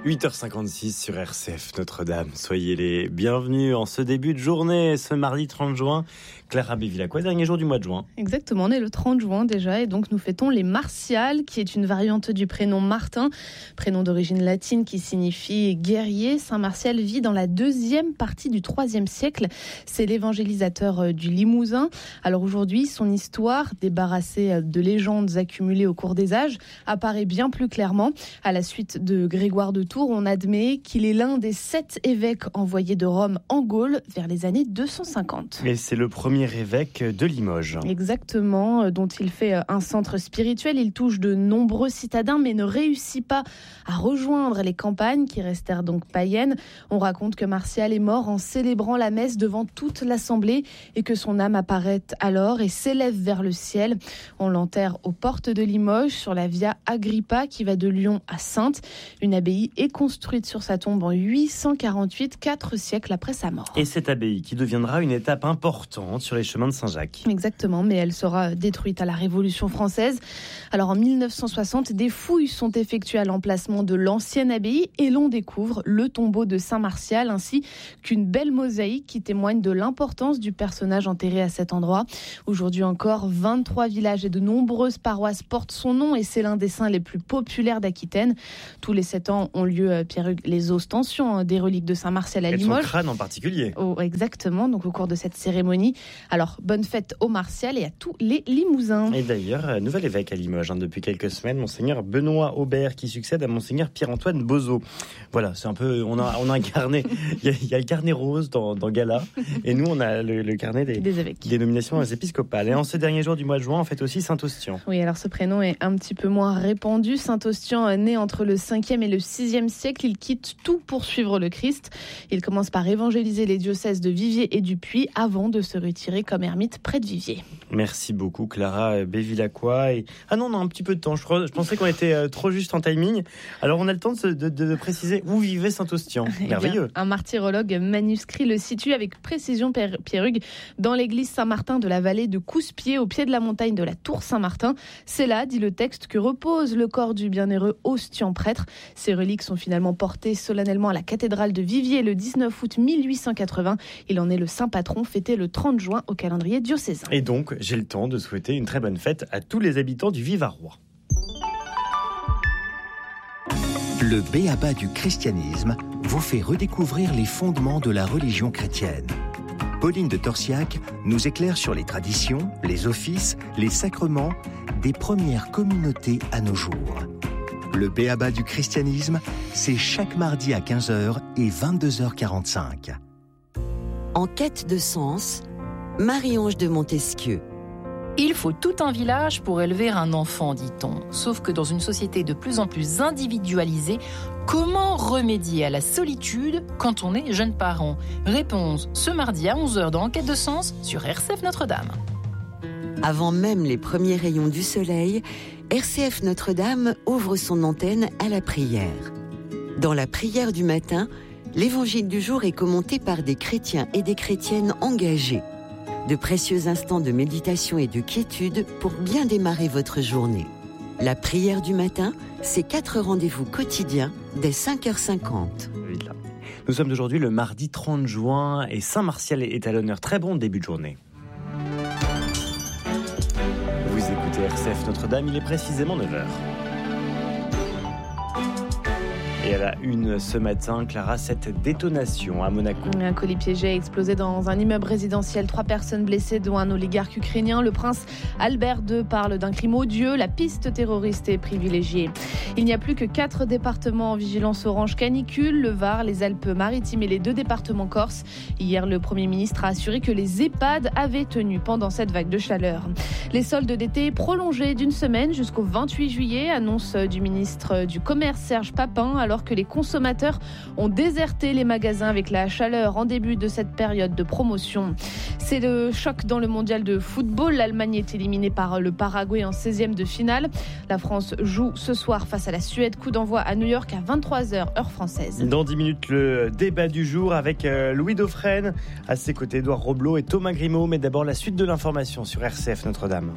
8h56 sur RCF Notre-Dame. Soyez les bienvenus en ce début de journée, ce mardi 30 juin. Clara Bévilacqua, dernier jour du mois de juin. Exactement, on est le 30 juin déjà et donc nous fêtons les Martiales, qui est une variante du prénom Martin, prénom d'origine latine qui signifie guerrier. Saint Martial vit dans la deuxième partie du IIIe siècle. C'est l'évangélisateur du Limousin. Alors aujourd'hui, son histoire, débarrassée de légendes accumulées au cours des âges, apparaît bien plus clairement. À la suite de Grégoire de Tours, on admet qu'il est l'un des 7 évêques envoyés de Rome en Gaule vers les années 250. Et c'est le premier évêque de Limoges. Exactement, dont il fait un centre spirituel. Il touche de nombreux citadins, mais ne réussit pas à rejoindre les campagnes qui restèrent donc païennes. On raconte que Martial est mort en célébrant la messe devant toute l'assemblée et que son âme apparaît alors et s'élève vers le ciel. On l'enterre aux portes de Limoges, sur la Via Agrippa qui va de Lyon à Saintes. Une abbaye est construite sur sa tombe en 848, 4 siècles après sa mort. Et cette abbaye qui deviendra une étape importante sur les chemins de Saint-Jacques. Exactement, mais elle sera détruite à la Révolution française. Alors en 1960, des fouilles sont effectuées à l'emplacement de l'ancienne abbaye et l'on découvre le tombeau de Saint Martial ainsi qu'une belle mosaïque qui témoigne de l'importance du personnage enterré à cet endroit. Aujourd'hui encore, 23 villages et de nombreuses paroisses portent son nom et c'est l'un des saints les plus populaires d'Aquitaine. Tous les 7 ans ont lieu, Pierre-Hugues, les ostensions des reliques de Saint Martial à Limoges. Et son crâne en particulier. Oh, exactement, donc au cours de cette cérémonie. Alors, bonne fête aux Martial et à tous les Limousins. Et d'ailleurs, nouvel évêque à Limoges depuis quelques semaines, Monseigneur Benoît Aubert, qui succède à Monseigneur Pierre-Antoine Bozo. Voilà, c'est un peu, on a un carnet, il y a le carnet rose dans Gala, et nous on a le carnet des évêques, des nominations épiscopales. Et en ce dernier jour du mois de juin, on fête aussi Saint-Ostian. Oui, alors ce prénom est un petit peu moins répandu. Saint-Ostian, né entre le 5e et le 6e siècle, il quitte tout pour suivre le Christ. Il commence par évangéliser les diocèses de Viviers et du Puy avant de se retirer comme ermite près de Viviers. Merci beaucoup Clara Bévilacqua. Ah non, on a un petit peu de temps. Je pensais qu'on était trop juste en timing. Alors on a le temps de préciser où vivait Saint-Ostian. Merveilleux. Un martyrologue manuscrit le situe avec précision, Pierre-Hugues, dans l'église Saint-Martin de la vallée de Couspier, au pied de la montagne de la Tour Saint-Martin. C'est là, dit le texte, que repose le corps du bienheureux Ostian prêtre. Ses reliques sont finalement portées solennellement à la cathédrale de Viviers le 19 août 1880. Il en est le saint patron, fêté le 30 juin au calendrier diocésain. Et donc, j'ai le temps de souhaiter une très bonne fête à tous les habitants du Vivarois. Le b.a.-ba du christianisme vous fait redécouvrir les fondements de la religion chrétienne. Pauline de Torsiac nous éclaire sur les traditions, les offices, les sacrements des premières communautés à nos jours. Le b.a.-ba du christianisme, c'est chaque mardi à 15h et 22h45. En quête de sens, Marie-Ange de Montesquieu. Il faut tout un village pour élever un enfant, dit-on. Sauf que dans une société de plus en plus individualisée, comment remédier à la solitude quand on est jeune parent ? Réponse ce mardi à 11h dans Enquête de sens sur RCF Notre-Dame. Avant même les premiers rayons du soleil, RCF Notre-Dame ouvre son antenne à la prière. Dans la prière du matin, l'évangile du jour est commenté par des chrétiens et des chrétiennes engagés. De précieux instants de méditation et de quiétude pour bien démarrer votre journée. La prière du matin, c'est 4 rendez-vous quotidiens dès 5h50. Nous sommes aujourd'hui le mardi 30 juin et Saint Martial est à l'honneur. Très bon début de journée. Vous écoutez RCF Notre-Dame, il est précisément 9h. Et à la une ce matin, Clara, cette détonation à Monaco. Un colis piégé a explosé dans un immeuble résidentiel. 3 personnes blessées, dont un oligarque ukrainien. Le prince Albert II parle d'un crime odieux. La piste terroriste est privilégiée. Il n'y a plus que 4 départements en vigilance orange canicule, le Var, les Alpes-Maritimes et les 2 départements corses. Hier, le Premier ministre a assuré que les EHPAD avaient tenu pendant cette vague de chaleur. Les soldes d'été prolongés d'une semaine jusqu'au 28 juillet, annonce du ministre du Commerce Serge Papin, alors que les consommateurs ont déserté les magasins avec la chaleur en début de cette période de promotion. C'est le choc dans le mondial de football. L'Allemagne est éliminée par le Paraguay en 16e de finale. La France joue ce soir face à la Suède. Coup d'envoi à New York à 23h, heure française. Dans 10 minutes, le débat du jour avec Louis Dauphren. À ses côtés, Édouard Roblot et Thomas Grimaud. Mais d'abord, la suite de l'information sur RCF Notre-Dame.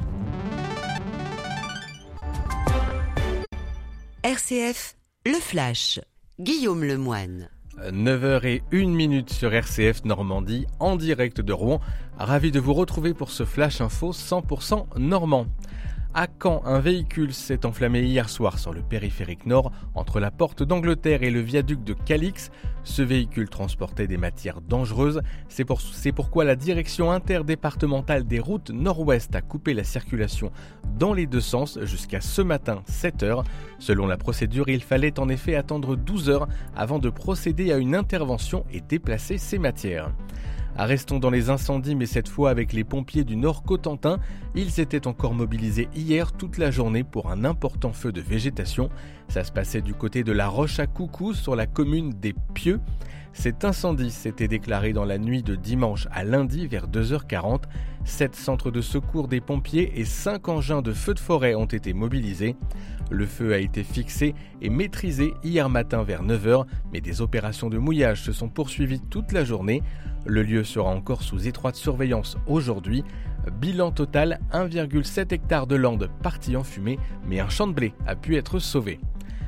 RCF, le flash. Guillaume Lemoine. 9h01 sur RCF Normandie, en direct de Rouen. Ravi de vous retrouver pour ce Flash Info 100% normand. À Caen, un véhicule s'est enflammé hier soir sur le périphérique nord, entre la porte d'Angleterre et le viaduc de Calix. Ce véhicule transportait des matières dangereuses. C'est pourquoi la direction interdépartementale des routes nord-ouest a coupé la circulation dans les deux sens jusqu'à ce matin 7h. Selon la procédure, il fallait en effet attendre 12 heures avant de procéder à une intervention et déplacer ces matières. Restons dans les incendies, mais cette fois avec les pompiers du Nord-Cotentin. Ils s'étaient encore mobilisés hier toute la journée pour un important feu de végétation. Ça se passait du côté de la Roche-à-Coucou sur la commune des Pieux. Cet incendie s'était déclaré dans la nuit de dimanche à lundi vers 2h40. 7 centres de secours des pompiers et 5 engins de feu de forêt ont été mobilisés. Le feu a été fixé et maîtrisé hier matin vers 9h, mais des opérations de mouillage se sont poursuivies toute la journée. Le lieu sera encore sous étroite surveillance aujourd'hui. Bilan total, 1,7 hectare de landes parties en fumée, mais un champ de blé a pu être sauvé.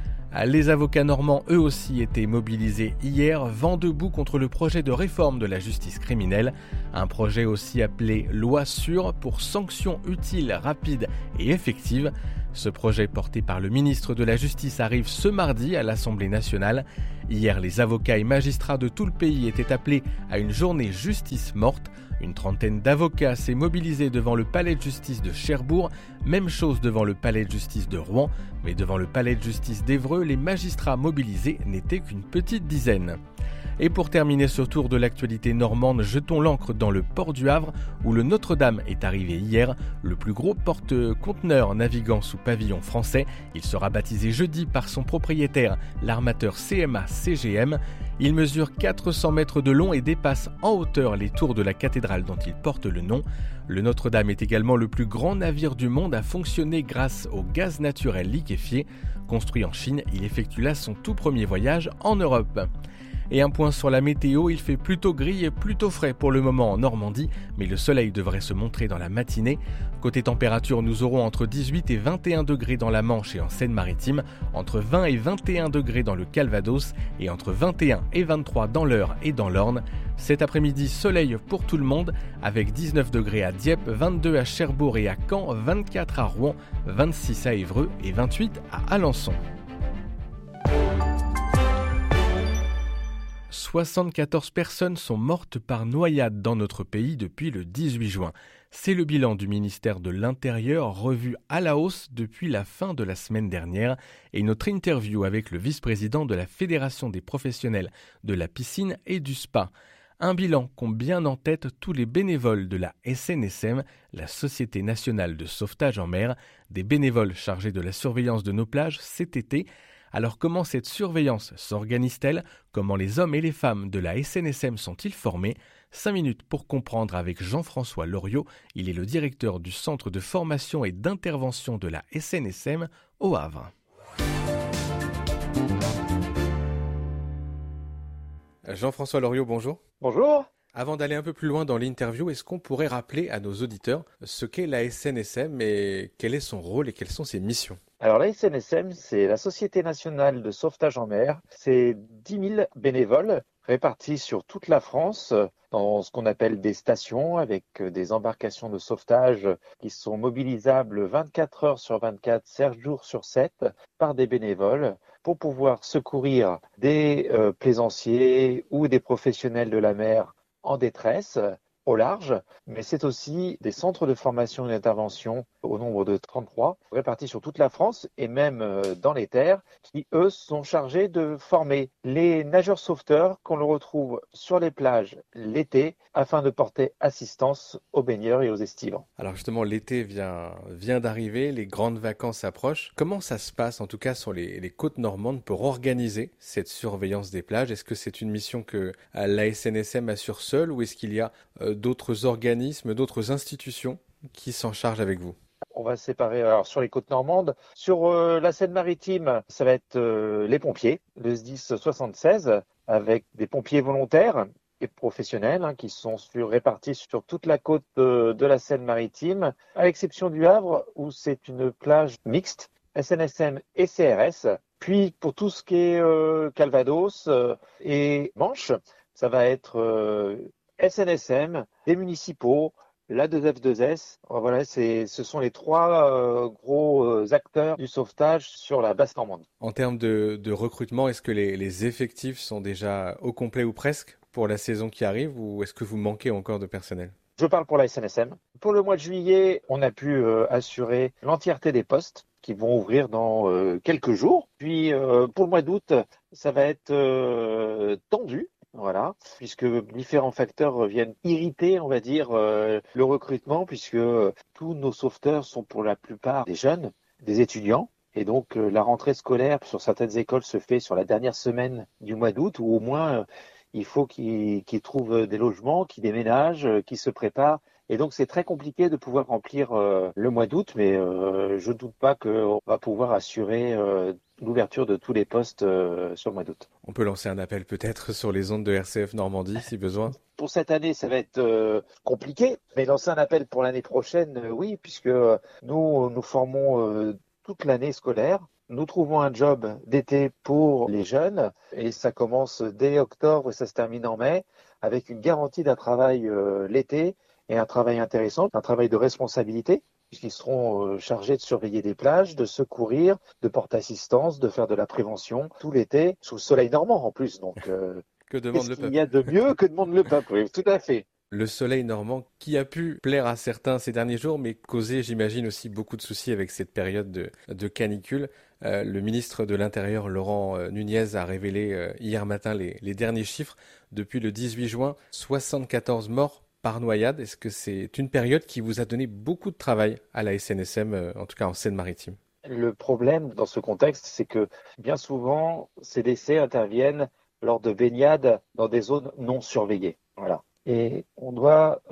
Les avocats normands, eux aussi, étaient mobilisés hier, vent debout contre le projet de réforme de la justice criminelle. Un projet aussi appelé « Loi sûre » pour sanctions utiles, rapides et effectives. Ce projet porté par le ministre de la Justice arrive ce mardi à l'Assemblée nationale. Hier, les avocats et magistrats de tout le pays étaient appelés à une journée justice morte. Une trentaine d'avocats s'est mobilisée devant le palais de justice de Cherbourg, même chose devant le palais de justice de Rouen, mais devant le palais de justice d'Évreux, les magistrats mobilisés n'étaient qu'une petite dizaine. Et pour terminer ce tour de l'actualité normande, jetons l'ancre dans le port du Havre où le Notre-Dame est arrivé hier, le plus gros porte-conteneurs naviguant sous pavillon français. Il sera baptisé jeudi par son propriétaire, l'armateur CMA-CGM. Il mesure 400 mètres de long et dépasse en hauteur les tours de la cathédrale dont il porte le nom. Le Notre-Dame est également le plus grand navire du monde à fonctionner grâce au gaz naturel liquéfié. Construit en Chine, il effectue là son tout premier voyage en Europe. Et un point sur la météo, il fait plutôt gris et plutôt frais pour le moment en Normandie, mais le soleil devrait se montrer dans la matinée. Côté température, nous aurons entre 18 et 21 degrés dans la Manche et en Seine-Maritime, entre 20 et 21 degrés dans le Calvados et entre 21 et 23 dans l'Eure et dans l'Orne. Cet après-midi, soleil pour tout le monde, avec 19 degrés à Dieppe, 22 à Cherbourg et à Caen, 24 à Rouen, 26 à Évreux et 28 à Alençon. 74 personnes sont mortes par noyade dans notre pays depuis le 18 juin. C'est le bilan du ministère de l'Intérieur revu à la hausse depuis la fin de la semaine dernière et notre interview avec le vice-président de la Fédération des professionnels de la piscine et du spa. Un bilan qu'ont bien en tête tous les bénévoles de la SNSM, la Société nationale de sauvetage en mer, des bénévoles chargés de la surveillance de nos plages cet été. Alors comment cette surveillance s'organise-t-elle ? Comment les hommes et les femmes de la SNSM sont-ils formés ? 5 minutes pour comprendre avec Jean-François Loriot. Il est le directeur du Centre de formation et d'intervention de la SNSM au Havre. Jean-François Loriot, bonjour. Bonjour. Avant d'aller un peu plus loin dans l'interview, est-ce qu'on pourrait rappeler à nos auditeurs ce qu'est la SNSM et quel est son rôle et quelles sont ses missions ? Alors la SNSM, c'est la Société nationale de sauvetage en mer. C'est 10 000 bénévoles répartis sur toute la France dans ce qu'on appelle des stations avec des embarcations de sauvetage qui sont mobilisables 24 heures sur 24, 7 jours sur 7 par des bénévoles pour pouvoir secourir des plaisanciers ou des professionnels de la mer en détresse au large, mais c'est aussi des centres de formation et d'intervention au nombre de 33 répartis sur toute la France et même dans les terres qui, eux, sont chargés de former les nageurs sauveteurs qu'on le retrouve sur les plages l'été afin de porter assistance aux baigneurs et aux estivants. Alors justement, l'été vient d'arriver, les grandes vacances approchent. Comment ça se passe en tout cas sur les côtes normandes pour organiser cette surveillance des plages ? Est-ce que c'est une mission que la SNSM assure seule ou est-ce qu'il y a d'autres organismes, d'autres institutions qui s'en chargent avec vous ? On va séparer alors, sur les côtes normandes. Sur la Seine-Maritime, ça va être les pompiers, le SDIS 76, avec des pompiers volontaires et professionnels qui sont répartis sur toute la côte de la Seine-Maritime, à l'exception du Havre où c'est une plage mixte, SNSM et CRS. Puis pour tout ce qui est Calvados et Manche, ça va être SNSM, les municipaux, la 2F2S. Voilà, ce sont les 3 gros acteurs du sauvetage sur la basse Normandie. En termes de recrutement, est-ce que les effectifs sont déjà au complet ou presque pour la saison qui arrive, ou est-ce que vous manquez encore de personnel ? Je parle pour la SNSM. Pour le mois de juillet, on a pu assurer l'entièreté des postes qui vont ouvrir dans quelques jours. Puis pour le mois d'août, ça va être tendu. Voilà, puisque différents facteurs viennent irriter, on va dire, le recrutement, puisque tous nos sauveteurs sont pour la plupart des jeunes, des étudiants. Et donc, la rentrée scolaire sur certaines écoles se fait sur la dernière semaine du mois d'août, où au moins, il faut qu'ils trouvent des logements, qu'ils déménagent, qu'ils se préparent. Et donc, c'est très compliqué de pouvoir remplir le mois d'août, mais je ne doute pas qu'on va pouvoir assurer l'ouverture de tous les postes sur le mois d'août. On peut lancer un appel peut-être sur les ondes de RCF Normandie, si besoin. Pour cette année, ça va être compliqué, mais lancer un appel pour l'année prochaine, oui, puisque nous formons toute l'année scolaire. Nous trouvons un job d'été pour les jeunes, et ça commence dès octobre et ça se termine en mai, avec une garantie d'un travail l'été, et un travail intéressant, un travail de responsabilité, puisqu'ils seront chargés de surveiller des plages, de secourir, de porter assistance, de faire de la prévention tout l'été, sous le soleil normand en plus. Donc, que demande le peuple ? Il y a de mieux que demande le peuple, oui, tout à fait. Le soleil normand qui a pu plaire à certains ces derniers jours, mais causer, j'imagine, aussi beaucoup de soucis avec cette période de canicule. Le ministre de l'Intérieur, Laurent Nunez, a révélé hier matin les derniers chiffres. Depuis le 18 juin, 74 morts par noyade. Est-ce que c'est une période qui vous a donné beaucoup de travail à la SNSM, en tout cas en Seine-Maritime ? Le problème dans ce contexte, c'est que bien souvent, ces décès interviennent lors de baignades dans des zones non surveillées. Voilà. Et on doit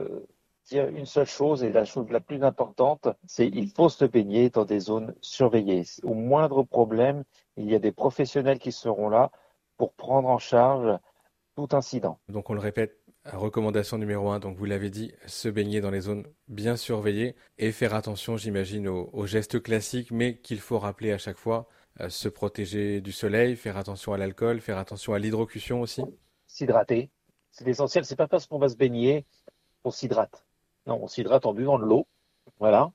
dire une seule chose, et la chose la plus importante, c'est qu'il faut se baigner dans des zones surveillées. Au moindre problème, il y a des professionnels qui seront là pour prendre en charge tout incident. Donc on le répète, recommandation numéro 1, donc vous l'avez dit, se baigner dans les zones bien surveillées et faire attention, j'imagine, aux gestes classiques, mais qu'il faut rappeler à chaque fois, se protéger du soleil, faire attention à l'alcool, faire attention à l'hydrocution aussi. S'hydrater, c'est l'essentiel, c'est pas parce qu'on va se baigner qu'on s'hydrate. Non, on s'hydrate en buvant de l'eau, voilà.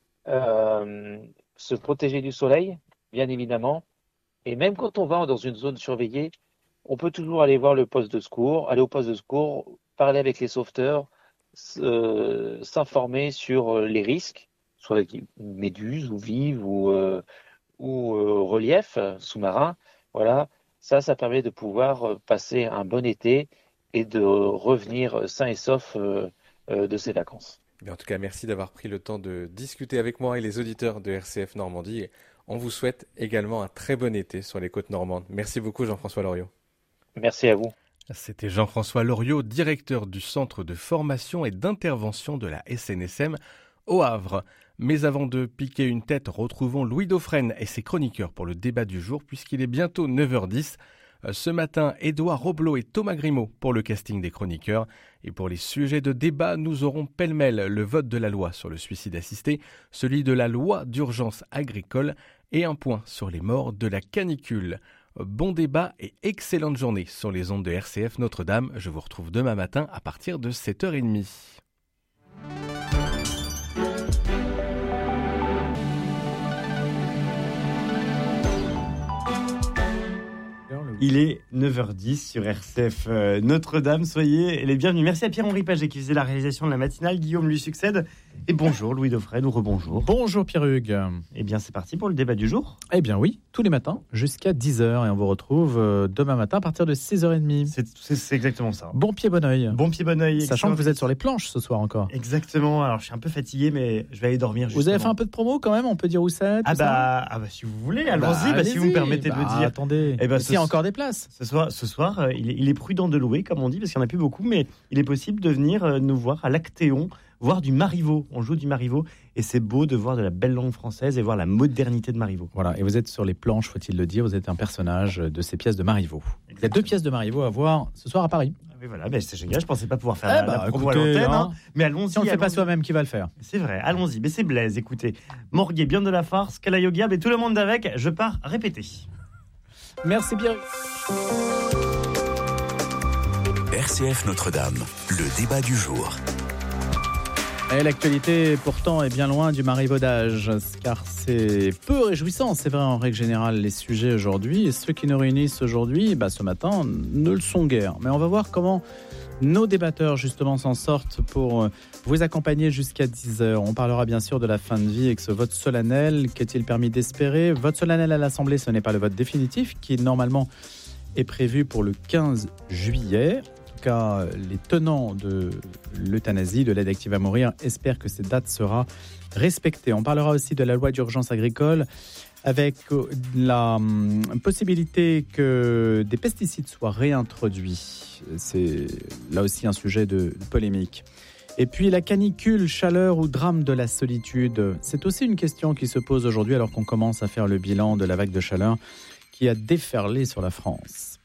Se protéger du soleil, bien évidemment, et même quand on va dans une zone surveillée, on peut toujours aller voir le poste de secours, aller au poste de secours, parler avec les sauveteurs, s'informer sur les risques, soit avec méduses ou vives ou relief sous-marin. Voilà, ça permet de pouvoir passer un bon été et de revenir sain et sauf de ses vacances. En tout cas, merci d'avoir pris le temps de discuter avec moi et les auditeurs de RCF Normandie. Et on vous souhaite également un très bon été sur les côtes normandes. Merci beaucoup Jean-François Loriot. Merci à vous. C'était Jean-François Loriot, directeur du Centre de formation et d'intervention de la SNSM au Havre. Mais avant de piquer une tête, retrouvons Louis Dauphren et ses chroniqueurs pour le débat du jour, puisqu'il est bientôt 9h10. Ce matin, Édouard Roblot et Thomas Grimaud pour le casting des chroniqueurs. Et pour les sujets de débat, nous aurons pêle-mêle le vote de la loi sur le suicide assisté, celui de la loi d'urgence agricole et un point sur les morts de la canicule. Bon débat et excellente journée sur les ondes de RCF Notre-Dame. Je vous retrouve demain matin à partir de 7h30. Il est 9h10 sur RCF Notre-Dame. Soyez les bienvenus. Merci à Pierre-Henri Paget qui faisait la réalisation de la matinale. Guillaume lui succède. Et bonjour Louis Dauphren, ou rebonjour. Bonjour Pierre-Hugues. Eh bien c'est parti pour le débat du jour. Eh bien oui, tous les matins jusqu'à 10h. Et on vous retrouve demain matin à partir de 6h30. C'est exactement ça. Bon pied, bon oeil. Bon pied, bon oeil. Sachant que vous êtes sur les planches ce soir encore. Exactement. Alors je suis un peu fatigué, mais je vais aller dormir justement. Vous avez fait un peu de promo quand même, on peut dire où c'est. Ah bah si vous voulez, allons-y, si vous me permettez de le dire. Attendez, il y a encore des places. Ce soir, il est prudent de louer, comme on dit, parce qu'il n'y en a plus beaucoup, mais il est possible de venir nous voir à l'Actéon, voir du Marivaux. On joue du Marivaux, et c'est beau de voir de la belle langue française et voir la modernité de Marivaux. Voilà, et vous êtes sur les planches, faut-il le dire, vous êtes un personnage de ces pièces de Marivaux. Il y a 2 pièces de Marivaux à voir ce soir à Paris. Oui, voilà, c'est génial. Je pensais pas pouvoir faire la promo à écoutez, l'antenne. Hein. Mais allons-y. Si on ne le fait pas soi-même, qui va le faire? C'est vrai, allons-y. Mais c'est Blaise, écoutez. Morguet, bien de la farce, Kalayogia, mais tout le monde avec. Je pars répéter. Merci bien. RCF Notre-Dame, le débat du jour. Et l'actualité, pourtant, est bien loin du marivaudage, car c'est peu réjouissant, c'est vrai, en règle générale, les sujets aujourd'hui. Et ceux qui nous réunissent aujourd'hui, ce matin, ne le sont guère. Mais on va voir comment nos débatteurs, justement, s'en sortent pour vous accompagner jusqu'à 10h. On parlera bien sûr de la fin de vie avec ce vote solennel. Qu'est-il permis d'espérer? Vote solennel à l'Assemblée, ce n'est pas le vote définitif, qui, normalement, est prévu pour le 15 juillet. Cas, les tenants de l'euthanasie, de l'aide active à mourir, espèrent que cette date sera respectée. On parlera aussi de la loi d'urgence agricole avec la possibilité que des pesticides soient réintroduits. C'est là aussi un sujet de polémique. Et puis la canicule, chaleur ou drame de la solitude, c'est aussi une question qui se pose aujourd'hui alors qu'on commence à faire le bilan de la vague de chaleur qui a déferlé sur la France.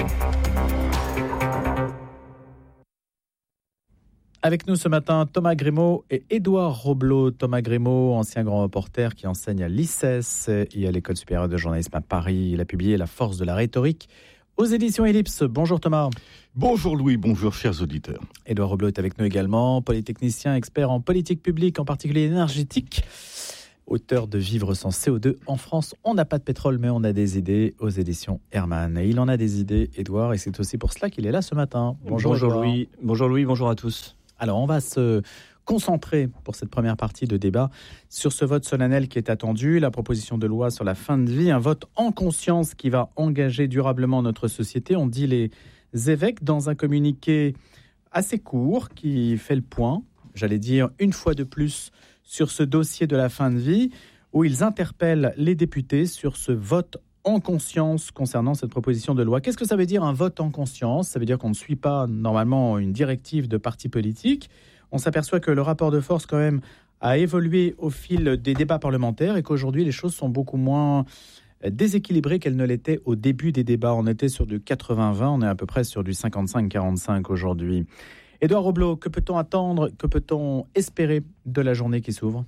Avec nous ce matin, Thomas Grimaud et Édouard Roblot. Thomas Grimaud, ancien grand reporter qui enseigne à l'ICES et à l'École supérieure de journalisme à Paris. Il a publié La force de la rhétorique aux éditions Ellipse. Bonjour Thomas. Bonjour Louis, bonjour chers auditeurs. Édouard Roblot est avec nous également, polytechnicien, expert en politique publique, en particulier énergétique. Auteur de Vivre sans CO2 en France. On n'a pas de pétrole, mais on a des idées aux éditions Hermann. Et il en a des idées, Édouard, et c'est aussi pour cela qu'il est là ce matin. Bonjour Louis. Bonjour Louis, bonjour à tous. Alors, on va se concentrer pour cette première partie de débat sur ce vote solennel qui est attendu, la proposition de loi sur la fin de vie, un vote en conscience qui va engager durablement notre société. On dit les évêques dans un communiqué assez court qui fait le point, j'allais dire une fois de plus, sur ce dossier de la fin de vie, où ils interpellent les députés sur ce vote en conscience concernant cette proposition de loi. Qu'est-ce que ça veut dire un vote en conscience? Ça veut dire qu'on ne suit pas normalement une directive de parti politique. On s'aperçoit que le rapport de force quand même a évolué au fil des débats parlementaires et qu'aujourd'hui les choses sont beaucoup moins déséquilibrées qu'elles ne l'étaient au début des débats. On était sur du 80-20, on est à peu près sur du 55-45 aujourd'hui. Édouard Roblot, que peut-on attendre, que peut-on espérer de la journée qui s'ouvre?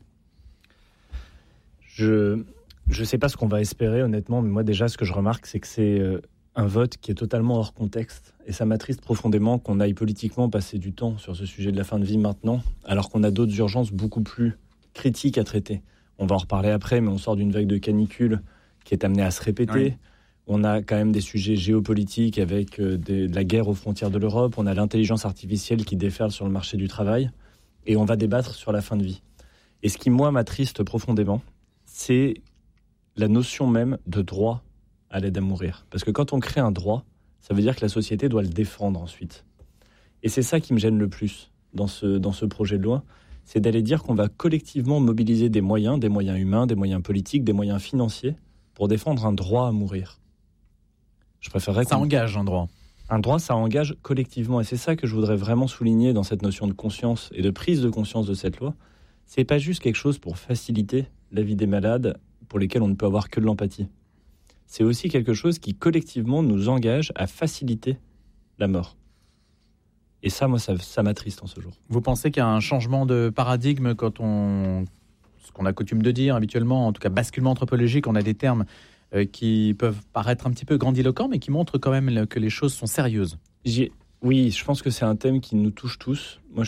Je ne sais pas ce qu'on va espérer, honnêtement, mais moi, déjà, ce que je remarque, c'est que c'est un vote qui est totalement hors contexte. Et ça m'attriste profondément qu'on aille politiquement passer du temps sur ce sujet de la fin de vie maintenant, alors qu'on a d'autres urgences beaucoup plus critiques à traiter. On va en reparler après, mais on sort d'une vague de canicule qui est amenée à se répéter. Oui. On a quand même des sujets géopolitiques avec de la guerre aux frontières de l'Europe. On a l'intelligence artificielle qui déferle sur le marché du travail. Et on va débattre sur la fin de vie. Et ce qui, moi, m'attriste profondément, c'est la notion même de droit à l'aide à mourir. Parce que quand on crée un droit, ça veut dire que la société doit le défendre ensuite. Et c'est ça qui me gêne le plus dans ce projet de loi, c'est d'aller dire qu'on va collectivement mobiliser des moyens humains, des moyens politiques, des moyens financiers, pour défendre un droit à mourir. Je préférerais ça engage un droit. Un droit, ça engage collectivement. Et c'est ça que je voudrais vraiment souligner dans cette notion de conscience et de prise de conscience de cette loi. C'est pas juste quelque chose pour faciliter la vie des malades, pour lesquels on ne peut avoir que de l'empathie. C'est aussi quelque chose qui, collectivement, nous engage à faciliter la mort. Et ça, moi, ça m'attriste en ce jour. Vous pensez qu'il y a un changement de paradigme quand ce qu'on a coutume de dire habituellement, en tout cas basculement anthropologique, on a des termes qui peuvent paraître un petit peu grandiloquents, mais qui montrent quand même que les choses sont sérieuses. Oui, je pense que c'est un thème qui nous touche tous. Moi,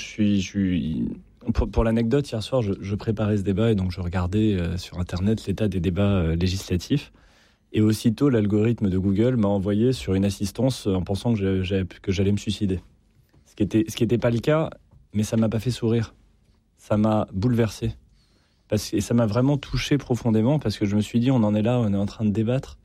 pour l'anecdote, hier soir, je préparais ce débat et donc je regardais sur Internet l'état des débats législatifs. Et aussitôt, l'algorithme de Google m'a envoyé sur une assistance en pensant que j'allais me suicider. Ce qui était pas le cas, mais ça m'a pas fait sourire. Ça m'a bouleversé. Et ça m'a vraiment touché profondément parce que je me suis dit, on en est là, on est en train de débattre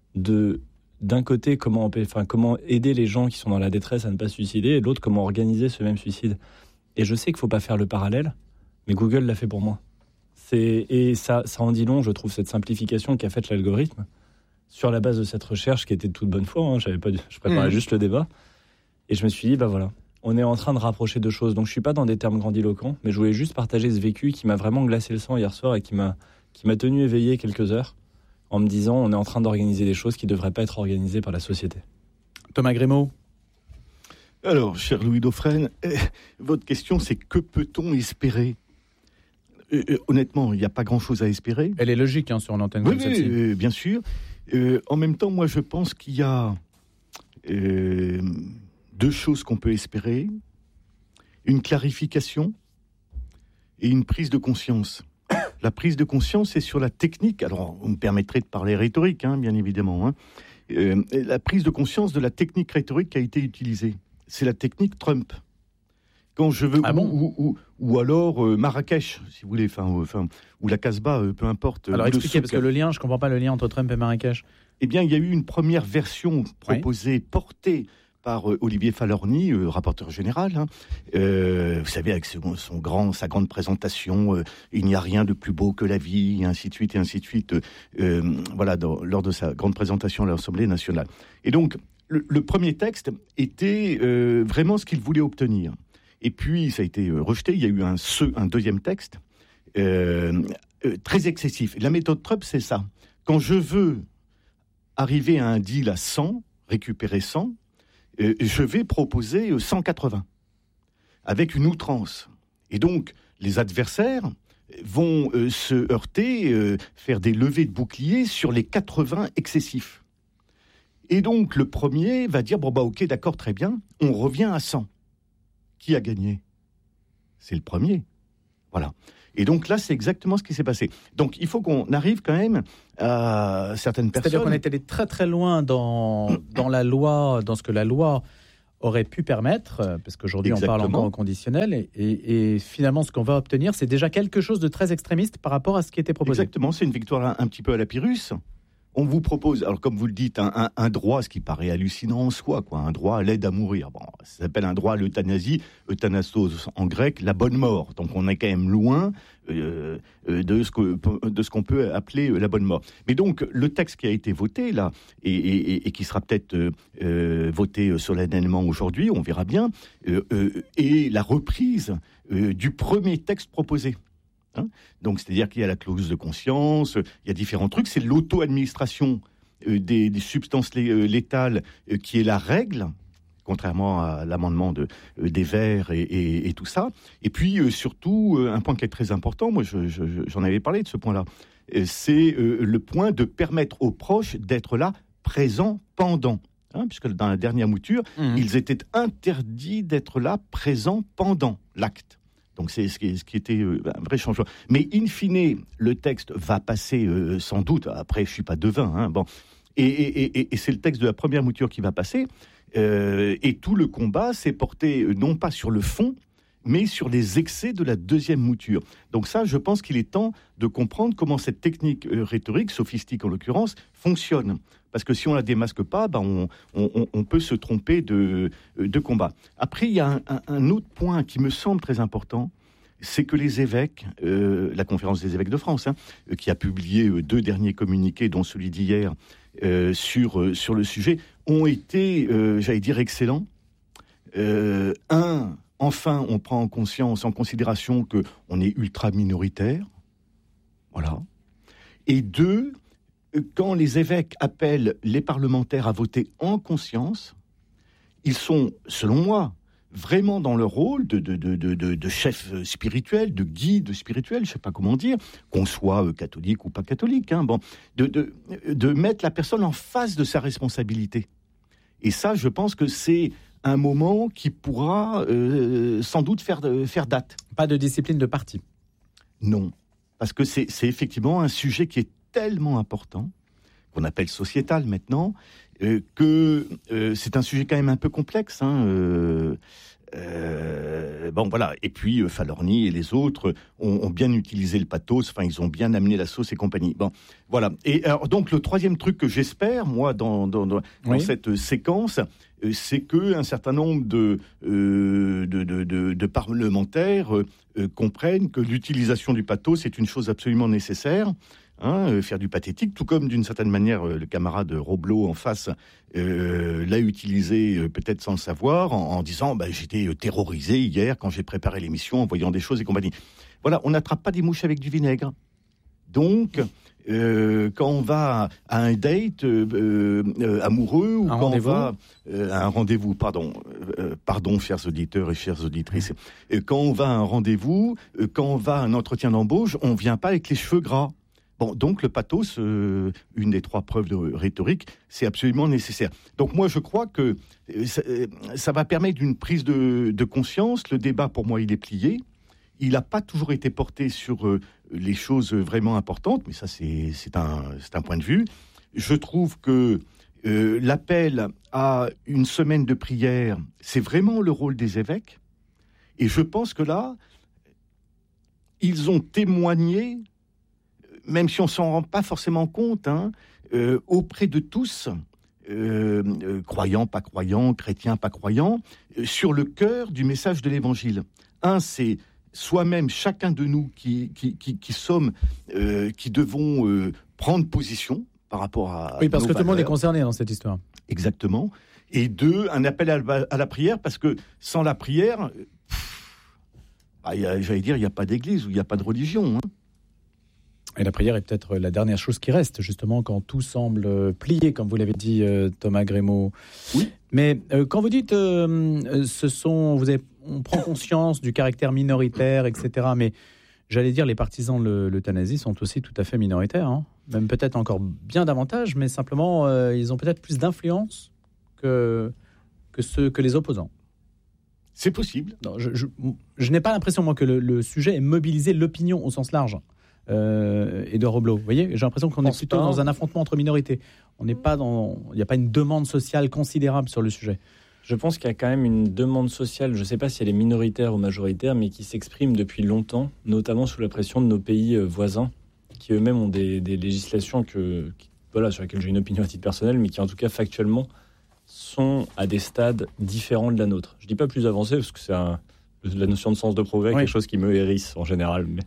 d'un côté comment aider les gens qui sont dans la détresse à ne pas se suicider et de l'autre comment organiser ce même suicide. Et je sais qu'il ne faut pas faire le parallèle, mais Google l'a fait pour moi. Et ça en dit long, je trouve, cette simplification qu'a faite l'algorithme sur la base de cette recherche qui était de toute bonne foi. Je préparais juste le débat. Et je me suis dit, voilà, on est en train de rapprocher deux choses. Donc je ne suis pas dans des termes grandiloquents, mais je voulais juste partager ce vécu qui m'a vraiment glacé le sang hier soir et qui m'a tenu éveillé quelques heures en me disant, on est en train d'organiser des choses qui ne devraient pas être organisées par la société. Thomas Grimaud. Alors, cher Louis Dauphren, votre question, c'est que peut-on espérer ? Honnêtement, il n'y a pas grand-chose à espérer. Elle est logique sur une antenne comme celle-ci. Bien sûr. En même temps, moi, je pense qu'il y a 2 choses qu'on peut espérer. Une clarification et une prise de conscience. La prise de conscience, c'est sur la technique. Alors, vous me permettrez de parler rhétorique, bien évidemment. La prise de conscience de la technique rhétorique qui a été utilisée. C'est la technique Trump. Quand je veux, ou alors Marrakech, si vous voulez, ou la Casbah, peu importe. Alors expliquez, parce que le lien, je ne comprends pas le lien entre Trump et Marrakech. Eh bien, il y a eu une première version proposée, portée par Olivier Falorni, rapporteur général. Vous savez, avec sa grande présentation, il n'y a rien de plus beau que la vie, et ainsi de suite, et ainsi de suite. Lors de sa grande présentation à l'Assemblée nationale. Et donc, le premier texte était vraiment ce qu'il voulait obtenir. Et puis, ça a été rejeté. Il y a eu un deuxième texte très excessif. La méthode Trump, c'est ça. Quand je veux arriver à un deal à 100, récupérer 100, je vais proposer 180, avec une outrance. Et donc, les adversaires vont se heurter, faire des levées de boucliers sur les 80 excessifs. Et donc, le premier va dire, ok, d'accord, très bien, on revient à 100. Qui a gagné ? C'est le premier. Voilà. Et donc là, c'est exactement ce qui s'est passé. Donc il faut qu'on arrive quand même à certaines personnes... C'est-à-dire qu'on est allé très très loin dans la loi, dans ce que la loi aurait pu permettre, parce qu'aujourd'hui on parle encore au conditionnel, et finalement ce qu'on va obtenir, c'est déjà quelque chose de très extrémiste par rapport à ce qui était proposé. Exactement, c'est une victoire un petit peu à la Pyrrhus. On vous propose, alors comme vous le dites, un droit, ce qui paraît hallucinant en soi, un droit à l'aide à mourir. Bon, ça s'appelle un droit à l'euthanasie, euthanastos en grec, la bonne mort. Donc on est quand même loin de ce qu'on peut appeler la bonne mort. Mais donc le texte qui a été voté là et qui sera peut-être voté solennellement aujourd'hui, on verra bien, est la reprise du premier texte proposé. Donc, c'est-à-dire qu'il y a la clause de conscience, il y a différents trucs. C'est l'auto-administration des substances létales qui est la règle, contrairement à l'amendement des Verts et tout ça. Et puis, surtout, un point qui est très important, moi j'en avais parlé de ce point-là, c'est le point de permettre aux proches d'être là, présents pendant. Puisque dans la dernière mouture, ils étaient interdits d'être là, présents pendant l'acte. Donc c'est ce qui était un vrai changement. Mais in fine, le texte va passer sans doute. Après, je suis pas devin. Et c'est le texte de la première mouture qui va passer. Et tout le combat s'est porté non pas sur le fond, mais sur les excès de la deuxième mouture. Donc ça, je pense qu'il est temps de comprendre comment cette technique rhétorique, sophistique en l'occurrence, fonctionne. Parce que si on la démasque pas, on peut se tromper de combat. Après, il y a un autre point qui me semble très important, c'est que les évêques, la conférence des évêques de France, qui a publié 2 derniers communiqués, dont celui d'hier, sur le sujet, ont été, j'allais dire, excellents. Enfin, on prend en considération qu'on est ultra minoritaire. Voilà. Et 2, quand les évêques appellent les parlementaires à voter en conscience, ils sont, selon moi, vraiment dans leur rôle de chef spirituel, de guide spirituel, je ne sais pas comment dire, qu'on soit catholique ou pas catholique, de mettre la personne en face de sa responsabilité. Et ça, je pense que c'est un moment qui pourra sans doute faire date. Pas de discipline de parti. Non, parce que c'est effectivement un sujet qui est tellement important, qu'on appelle sociétal maintenant, que c'est un sujet quand même un peu complexe. Voilà. Et puis Falorni et les autres ont bien utilisé le pathos, ils ont bien amené la sauce et compagnie. Bon, voilà. Et alors, donc le troisième truc que j'espère, moi, dans cette séquence, c'est que un certain nombre de parlementaires comprennent que l'utilisation du pathos est une chose absolument nécessaire. Faire du pathétique, tout comme d'une certaine manière le camarade Roblot en face l'a utilisé peut-être sans le savoir en disant j'étais terrorisé hier quand j'ai préparé l'émission en voyant des choses et compagnie. Voilà, on n'attrape pas des mouches avec du vinaigre. Donc quand on va à un date amoureux ou quand on va à un rendez-vous, pardon, chers auditeurs et chères auditrices, quand on va à un rendez-vous, quand on va à un entretien d'embauche, on vient pas avec les cheveux gras. Bon, donc le pathos, une des 3 preuves de rhétorique, c'est absolument nécessaire. Donc moi, je crois que ça va permettre une prise de conscience. Le débat, pour moi, il est plié. Il n'a pas toujours été porté sur les choses vraiment importantes, mais ça, c'est un point de vue. Je trouve que l'appel à une semaine de prière, c'est vraiment le rôle des évêques. Et je pense que là, ils ont témoigné, même si on ne s'en rend pas forcément compte, auprès de tous, croyants, pas croyants, chrétiens, pas croyants, sur le cœur du message de l'Évangile. C'est soi-même, chacun de nous qui devons prendre position par rapport à... Oui, parce que tout le monde est concerné dans cette histoire. Exactement. Et 2, un appel à la prière, parce que sans la prière, j'allais dire, il n'y a pas d'église ou il n'y a pas de religion. Et la prière est peut-être la dernière chose qui reste, justement, quand tout semble plié, comme vous l'avez dit, Thomas Grémaud. Oui. Mais quand vous dites, on prend conscience du caractère minoritaire, etc., mais j'allais dire, les partisans de l'euthanasie sont aussi tout à fait minoritaires, même peut-être encore bien davantage, mais simplement, ils ont peut-être plus d'influence que les opposants. C'est possible. Non, je n'ai pas l'impression, moi, que le sujet ait mobilisé l'opinion au sens large. Édouard Roblot, vous voyez, j'ai l'impression qu'on est plutôt dans un affrontement entre minorités. Il n'y a pas une demande sociale considérable sur le sujet. Je pense qu'il y a quand même une demande sociale, je ne sais pas si elle est minoritaire ou majoritaire, mais qui s'exprime depuis longtemps, notamment sous la pression de nos pays voisins, qui eux-mêmes ont des législations sur lesquelles j'ai une opinion à titre personnel, mais qui en tout cas factuellement sont à des stades différents de la nôtre. Je ne dis pas plus avancé, parce que c'est la notion de sens de progrès, quelque chose qui me hérisse en général. Mais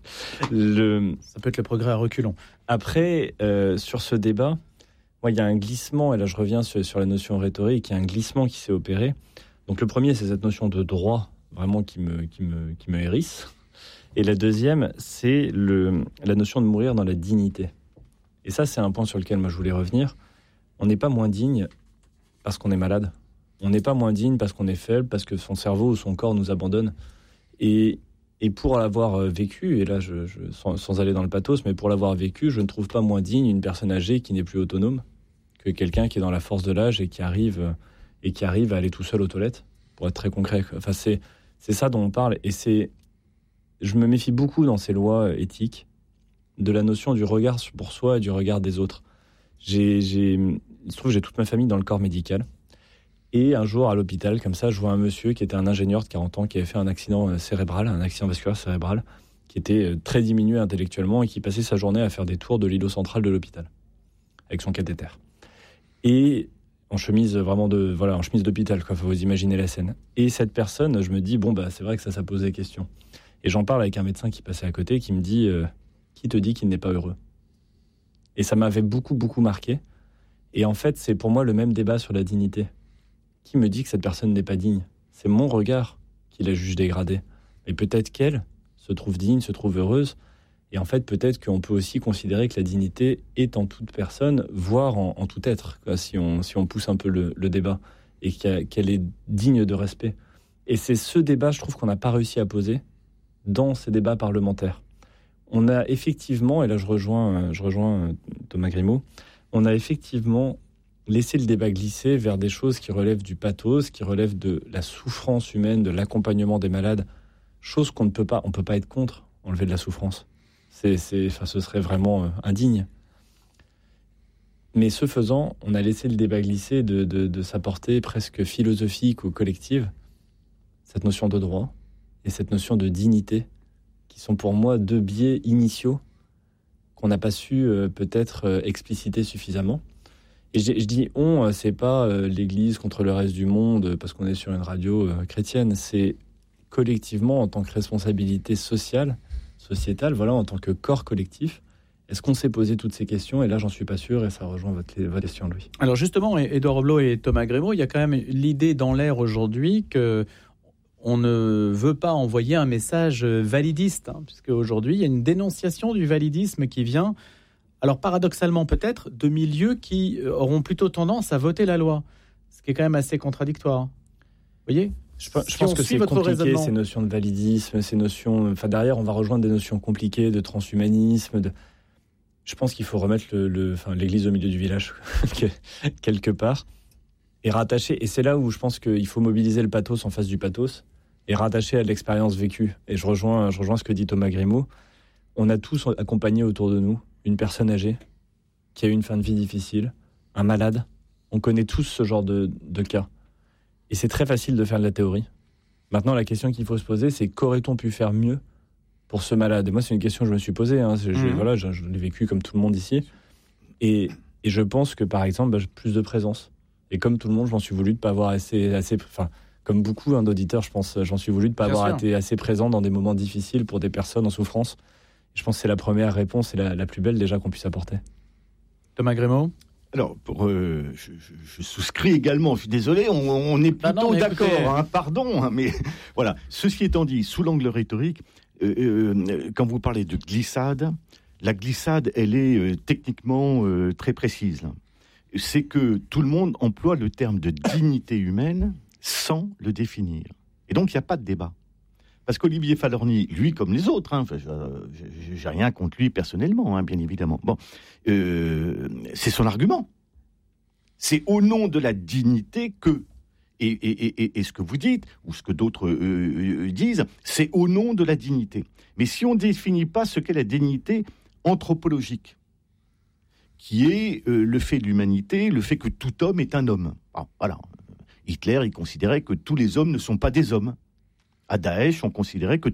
ça peut être le progrès à reculons. Après, sur ce débat, moi, il y a un glissement, et là je reviens sur la notion rhétorique, il y a un glissement qui s'est opéré. Donc le premier, c'est cette notion de droit, vraiment qui me hérisse. Et la deuxième, c'est la notion de mourir dans la dignité. Et ça, c'est un point sur lequel moi je voulais revenir. On n'est pas moins digne parce qu'on est malade. On n'est pas moins digne parce qu'on est faible, parce que son cerveau ou son corps nous abandonne. Et pour l'avoir vécu, et là, sans aller dans le pathos, mais pour l'avoir vécu, je ne trouve pas moins digne une personne âgée qui n'est plus autonome que quelqu'un qui est dans la force de l'âge et qui arrive à aller tout seul aux toilettes, pour être très concret. Enfin, c'est ça dont on parle. Et je me méfie beaucoup dans ces lois éthiques de la notion du regard pour soi et du regard des autres. Il se trouve que j'ai toute ma famille dans le corps médical. Et un jour, à l'hôpital, comme ça, je vois un monsieur qui était un ingénieur de 40 ans qui avait fait un accident cérébral, un accident vasculaire cérébral, qui était très diminué intellectuellement et qui passait sa journée à faire des tours de l'îlot central de l'hôpital, avec son cathéter. Et en chemise en chemise d'hôpital, quoi, faut vous imaginer la scène. Et cette personne, je me dis, c'est vrai que ça pose des questions. Et j'en parle avec un médecin qui passait à côté, qui me dit, qui te dit qu'il n'est pas heureux ? Et ça m'avait beaucoup, beaucoup marqué. Et en fait, c'est pour moi le même débat sur la dignité. Qui me dit que cette personne n'est pas digne ? C'est mon regard qui la juge dégradée. Mais peut-être qu'elle se trouve digne, se trouve heureuse. Et en fait, peut-être qu'on peut aussi considérer que la dignité est en toute personne, voire en tout être, quoi, si on pousse un peu le débat, et qu'elle est digne de respect. Et c'est ce débat, je trouve, qu'on n'a pas réussi à poser dans ces débats parlementaires. On a effectivement, et là je rejoins Thomas Grémaud, on a effectivement laisser le débat glisser vers des choses qui relèvent du pathos, qui relèvent de la souffrance humaine, de l'accompagnement des malades, chose qu'on ne peut pas, on peut pas être contre, enlever de la souffrance. Ce serait vraiment indigne. Mais ce faisant, on a laissé le débat glisser de sa portée presque philosophique ou collective, cette notion de droit et cette notion de dignité, qui sont pour moi 2 biais initiaux qu'on n'a pas su peut-être expliciter suffisamment. Et je dis on, c'est pas l'Église contre le reste du monde parce qu'on est sur une radio chrétienne, c'est collectivement en tant que responsabilité sociétale, en tant que corps collectif. Est-ce qu'on s'est posé toutes ces questions ? Et là, j'en suis pas sûr, et ça rejoint votre question, Louis. Alors justement, Édouard Roblot et Thomas Grémaud, il y a quand même l'idée dans l'air aujourd'hui que on ne veut pas envoyer un message validiste, puisque aujourd'hui, il y a une dénonciation du validisme qui vient alors paradoxalement peut-être, de milieux qui auront plutôt tendance à voter la loi. Ce qui est quand même assez contradictoire. Vous voyez ? Je pense que c'est compliqué, ces notions de validisme, ces notions... Enfin, derrière, on va rejoindre des notions compliquées de transhumanisme. Je pense qu'il faut remettre l'église au milieu du village, quelque part, et rattacher... Et c'est là où je pense qu'il faut mobiliser le pathos en face du pathos, et rattacher à l'expérience vécue. Et je rejoins ce que dit Thomas Grimaud. On a tous accompagné autour de nous une personne âgée qui a eu une fin de vie difficile, un malade. On connaît tous ce genre de cas. Et c'est très facile de faire de la théorie. Maintenant, la question qu'il faut se poser, c'est qu'aurait-on pu faire mieux pour ce malade ? Et moi, c'est une question que je me suis posée. Je l'ai vécu comme tout le monde ici. Et je pense que, par exemple, plus de présence. Et comme tout le monde, j'en suis voulu de ne pas avoir comme beaucoup d'auditeurs, je pense, j'en suis voulu de ne pas avoir été assez présent dans des moments difficiles pour des personnes en souffrance. Je pense que c'est la première réponse et la plus belle déjà qu'on puisse apporter. Thomas Grimaud ? Alors, je souscris également, je suis désolé, on est plutôt d'accord, écoutez... pardon, mais voilà. Ceci étant dit, sous l'angle rhétorique, quand vous parlez de glissade, la glissade, elle est techniquement très précise. C'est que tout le monde emploie le terme de dignité humaine sans le définir. Et donc, il n'y a pas de débat. Parce qu'Olivier Falorni, lui comme les autres, j'ai rien contre lui personnellement, bien évidemment. Bon, c'est son argument. C'est au nom de la dignité que, et ce que vous dites, ou ce que d'autres disent, c'est au nom de la dignité. Mais si on ne définit pas ce qu'est la dignité anthropologique, qui est le fait de l'humanité, le fait que tout homme est un homme. Alors, voilà. Hitler, il considérait que tous les hommes ne sont pas des hommes. À Daesh, on considérait que